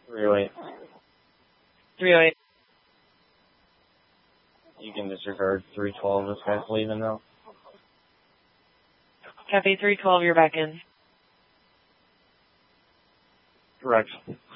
308. 308. You can disregard 312. This guy's leaving now. Copy 312, you're back in. Correct.